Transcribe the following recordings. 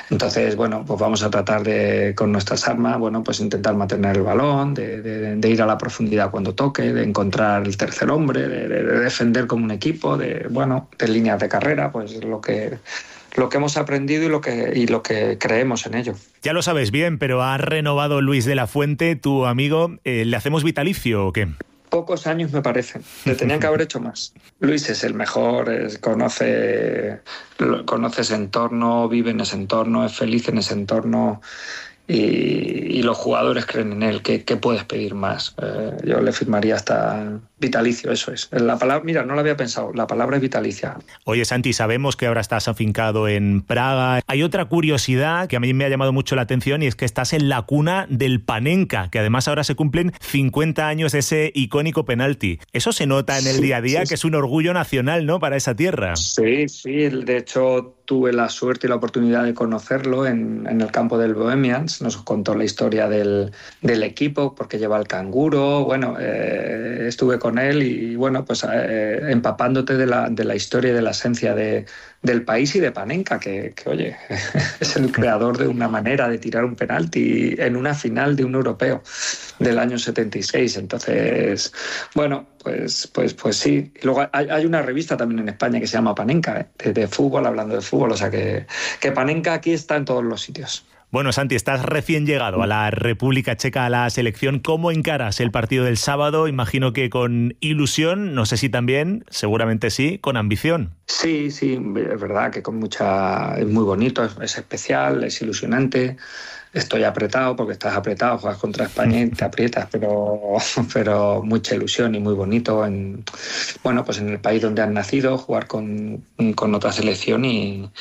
Entonces, bueno, pues vamos a tratar de, con nuestras armas, bueno, pues intentar mantener el balón, de ir a la profundidad cuando toque, de encontrar el tercer hombre, de defender como un equipo, de líneas de carrera, pues lo que hemos aprendido y lo que creemos en ello. Ya lo sabes bien, pero ha renovado Luis de la Fuente, tu amigo. ¿Le hacemos vitalicio o qué? Pocos años me parecen, le tenían que haber hecho más. Luis es el mejor, conoce ese entorno, vive en ese entorno, es feliz en ese entorno y los jugadores creen en él. ¿Qué puedes pedir más? Yo le firmaría hasta vitalicio, eso es. La palabra, mira, no lo había pensado, la palabra es vitalicia. Oye, Santi, sabemos que ahora estás afincado en Praga. Hay otra curiosidad que a mí me ha llamado mucho la atención y es que estás en la cuna del Panenka, que además ahora se cumplen 50 años de ese icónico penalti. Eso se nota en el día a día, que es un orgullo nacional, ¿no?, para esa tierra. Sí, de hecho tuve la suerte y la oportunidad de conocerlo en el campo del Bohemians. Nos contó la historia del equipo, porque lleva el canguro. Bueno, estuve con él y bueno, pues empapándote de la historia y de la esencia del país y de Panenka, que oye, es el creador de una manera de tirar un penalti en una final de un europeo del año 76. Entonces, bueno, pues sí. Y luego hay una revista también en España que se llama Panenka, de fútbol, hablando de fútbol. O sea que Panenka aquí está en todos los sitios. Bueno, Santi, estás recién llegado a la República Checa, a la selección. ¿Cómo encaras el partido del sábado? Imagino que con ilusión, no sé si también, seguramente sí, con ambición. Sí, es verdad que es muy bonito, es especial, es ilusionante. Estoy apretado porque estás apretado, juegas contra España y te aprietas, pero mucha ilusión y muy bonito pues en el país donde has nacido, jugar con otra selección y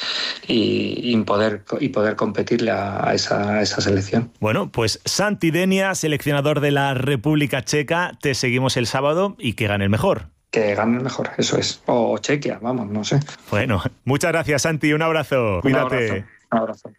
poder competirle a esa selección. Bueno, pues Santi Denia, seleccionador de la República Checa, te seguimos el sábado y que gane el mejor. Que gane el mejor, eso es. O Chequia, vamos, no sé. Bueno, muchas gracias, Santi, un abrazo. Cuídate. Un abrazo.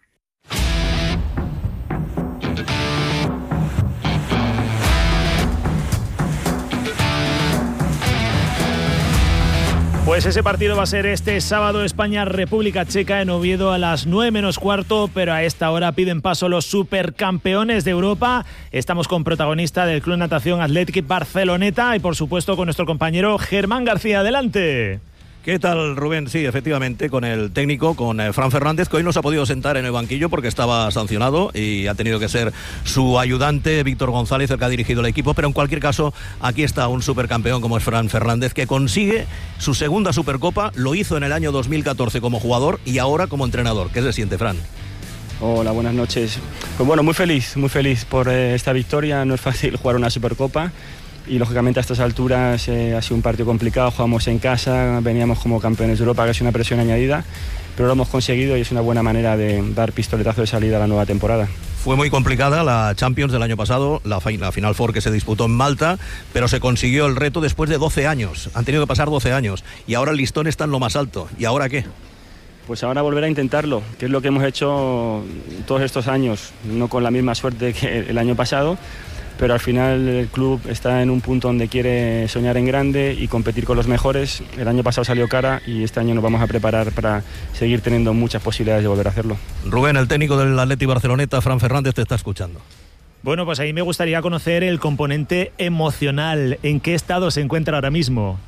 Pues ese partido va a ser este sábado, España-República Checa en Oviedo a las 9:15, pero a esta hora piden paso los supercampeones de Europa. Estamos con protagonista del Club Natación Athletic Barceloneta y por supuesto con nuestro compañero Germán García. Adelante. ¿Qué tal, Rubén? Sí, efectivamente, con el técnico, con Fran Fernández, que hoy no se ha podido sentar en el banquillo porque estaba sancionado y ha tenido que ser su ayudante, Víctor González, el que ha dirigido el equipo, pero en cualquier caso, aquí está un supercampeón como es Fran Fernández, que consigue su segunda Supercopa, lo hizo en el año 2014 como jugador y ahora como entrenador. ¿Qué se siente, Fran? Hola, buenas noches. Pues bueno, muy feliz por esta victoria. No es fácil jugar una Supercopa. Y lógicamente a estas alturas ha sido un partido complicado, jugamos en casa, veníamos como campeones de Europa, que es una presión añadida, pero lo hemos conseguido y es una buena manera de dar pistoletazo de salida a la nueva temporada. Fue muy complicada la Champions del año pasado, la Final Four que se disputó en Malta, pero se consiguió el reto después de 12 años, han tenido que pasar 12 años y ahora el listón está en lo más alto. ¿Y ahora qué? Pues ahora volver a intentarlo, que es lo que hemos hecho todos estos años, no con la misma suerte que el año pasado, pero al final el club está en un punto donde quiere soñar en grande y competir con los mejores. El año pasado salió cara y este año nos vamos a preparar para seguir teniendo muchas posibilidades de volver a hacerlo. Rubén, el técnico del Athletic Barceloneta, Fran Fernández, te está escuchando. Bueno, pues ahí me gustaría conocer el componente emocional. ¿En qué estado se encuentra ahora mismo?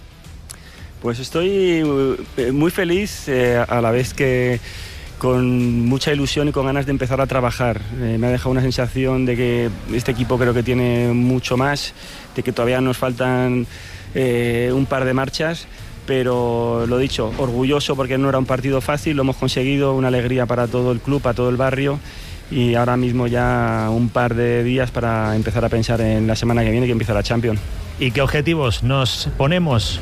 Pues estoy muy feliz, a la vez que con mucha ilusión y con ganas de empezar a trabajar. Me ha dejado una sensación de que este equipo creo que tiene mucho más, de que todavía nos faltan un par de marchas, pero lo dicho, orgulloso porque no era un partido fácil, lo hemos conseguido, una alegría para todo el club, para todo el barrio, y ahora mismo ya un par de días para empezar a pensar en la semana que viene, que empieza la Champions. ¿Y qué objetivos nos ponemos?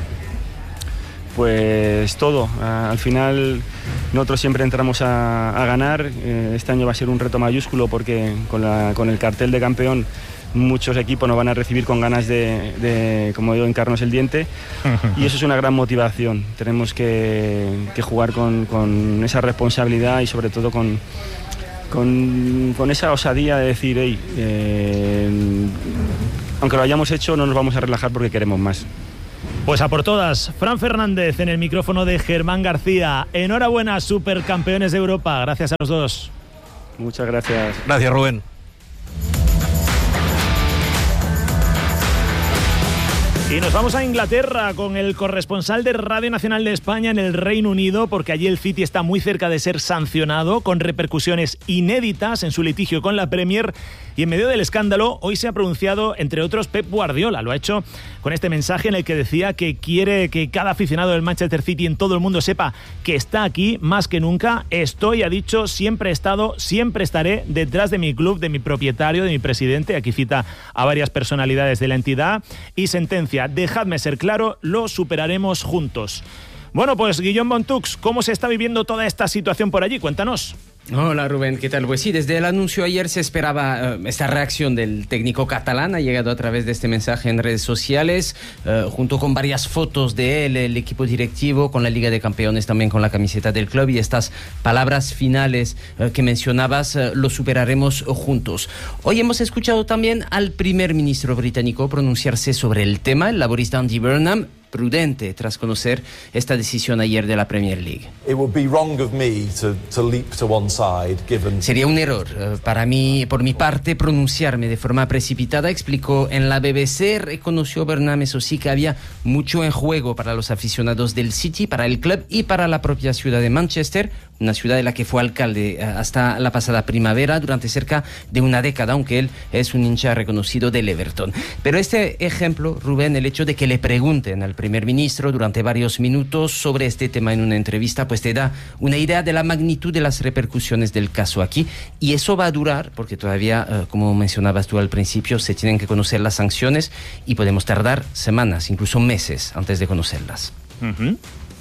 Pues todo, al final nosotros siempre entramos a ganar. Este año va a ser un reto mayúsculo porque con el cartel de campeón muchos equipos nos van a recibir con ganas de como digo, hincarnos el diente, y eso es una gran motivación. Tenemos que jugar con esa responsabilidad y sobre todo con esa osadía de decir, hey, aunque lo hayamos hecho no nos vamos a relajar porque queremos más. Pues a por todas. Fran Fernández en el micrófono de Germán García. Enhorabuena, supercampeones de Europa. Gracias a los dos. Muchas gracias. Gracias, Rubén. Y nos vamos a Inglaterra con el corresponsal de Radio Nacional de España en el Reino Unido, porque allí el City está muy cerca de ser sancionado, con repercusiones inéditas en su litigio con la Premier. Y en medio del escándalo, hoy se ha pronunciado, entre otros, Pep Guardiola. Lo ha hecho con este mensaje en el que decía que quiere que cada aficionado del Manchester City en todo el mundo sepa que está aquí más que nunca. Estoy, ha dicho, siempre he estado, siempre estaré detrás de mi club, de mi propietario, de mi presidente. Aquí cita a varias personalidades de la entidad. Y sentencia: dejadme ser claro, lo superaremos juntos. Bueno, pues Guillaume Montux, ¿cómo se está viviendo toda esta situación por allí? Cuéntanos. Hola Rubén, ¿qué tal? Pues sí, desde el anuncio ayer se esperaba esta reacción del técnico catalán. Ha llegado a través de este mensaje en redes sociales, junto con varias fotos de él, el equipo directivo, con la Liga de Campeones, también con la camiseta del club, y estas palabras finales que mencionabas, lo superaremos juntos. Hoy hemos escuchado también al primer ministro británico pronunciarse sobre el tema, el laborista Andy Burnham, prudente tras conocer esta decisión ayer de la Premier League. Sería un error para mí, por mi parte, pronunciarme de forma precipitada, explicó en la BBC. Reconoció Burnham, eso sí, que había mucho en juego para los aficionados del City, para el club y para la propia ciudad de Manchester, una ciudad de la que fue alcalde hasta la pasada primavera durante cerca de una década, aunque él es un hincha reconocido del Everton. Pero este ejemplo, Rubén, el hecho de que le pregunten al primer ministro durante varios minutos sobre este tema en una entrevista, pues te da una idea de la magnitud de las repercusiones del caso aquí, y eso va a durar porque todavía, como mencionabas tú al principio, se tienen que conocer las sanciones y podemos tardar semanas, incluso meses antes de conocerlas. Uh-huh.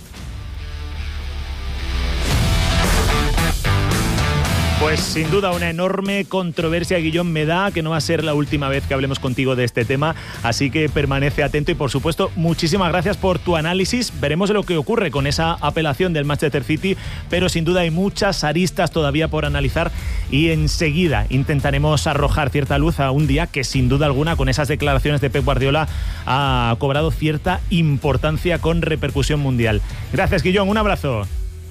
Pues sin duda una enorme controversia, Guillón, me da que no va a ser la última vez que hablemos contigo de este tema, así que permanece atento y por supuesto muchísimas gracias por tu análisis. Veremos lo que ocurre con esa apelación del Manchester City, pero sin duda hay muchas aristas todavía por analizar y enseguida intentaremos arrojar cierta luz a un día que sin duda alguna con esas declaraciones de Pep Guardiola ha cobrado cierta importancia con repercusión mundial. Gracias, Guillón, un abrazo.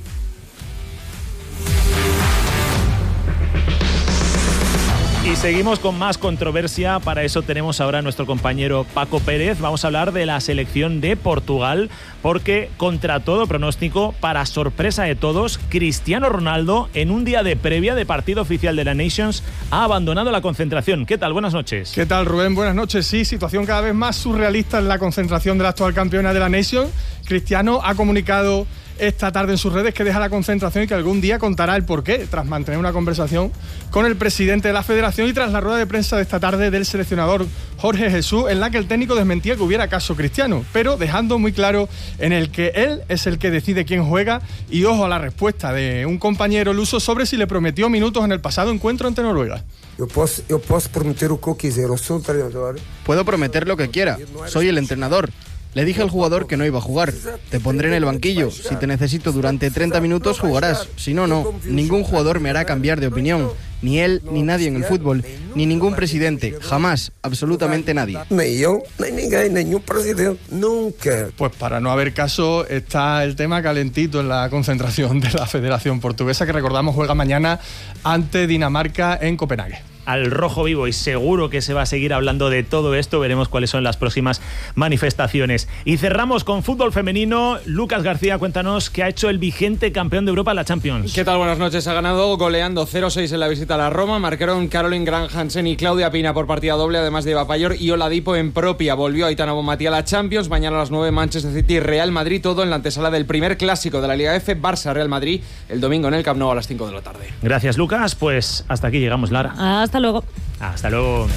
Y seguimos con más controversia. Para eso tenemos ahora a nuestro compañero Paco Pérez. Vamos a hablar de la selección de Portugal, porque contra todo pronóstico, para sorpresa de todos, Cristiano Ronaldo, en un día de previa de partido oficial de la Nations, ha abandonado la concentración. ¿Qué tal? Buenas noches. ¿Qué tal, Rubén? Buenas noches. Sí, situación cada vez más surrealista en la concentración de la actual campeona de la Nations. Cristiano ha comunicado esta tarde en sus redes que deja la concentración y que algún día contará el porqué, tras mantener una conversación con el presidente de la federación y tras la rueda de prensa de esta tarde del seleccionador Jorge Jesús, en la que el técnico desmentía que hubiera caso Cristiano, pero dejando muy claro en el que él es el que decide quién juega. Y ojo a la respuesta de un compañero luso sobre si le prometió minutos en el pasado encuentro ante Noruega. Yo puedo prometer lo que quiera, soy entrenador. Puedo prometer lo que quiera, soy el entrenador. Le dije al jugador que no iba a jugar. Te pondré en el banquillo. Si te necesito durante 30 minutos, jugarás. Si no, no. Ningún jugador me hará cambiar de opinión. Ni él, ni nadie en el fútbol. Ni ningún presidente. Jamás. Absolutamente nadie. Ni yo, ni ninguém, ningún presidente. Nunca. Pues para no haber caso, está el tema calentito en la concentración de la Federación Portuguesa, que recordamos juega mañana ante Dinamarca en Copenhague. Al rojo vivo, y seguro que se va a seguir hablando de todo esto. Veremos cuáles son las próximas manifestaciones. Y cerramos con fútbol femenino. Lucas García, cuéntanos qué ha hecho el vigente campeón de Europa en la Champions. ¿Qué tal? Buenas noches. Ha ganado goleando 0-6 en la visita a la Roma. Marcaron Caroline Graham-Hansen y Claudia Pina por partida doble, además de Eva Payor y Oladipo en propia. Volvió Aitana Bonmatí a la Champions. Mañana a las 9, Manchester City y Real Madrid, todo en la antesala del primer clásico de la Liga F, Barça-Real Madrid, el domingo en el Camp Nou a las 5 de la tarde. Gracias, Lucas. Pues hasta aquí llegamos, Lara. Hasta luego. Hasta luego.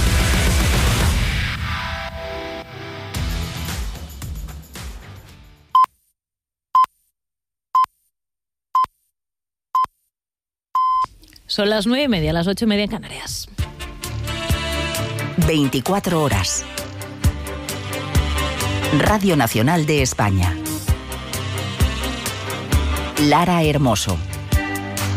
Son las 9:30, las 8:30 en Canarias. 24 horas. Radio Nacional de España. Lara Hermoso.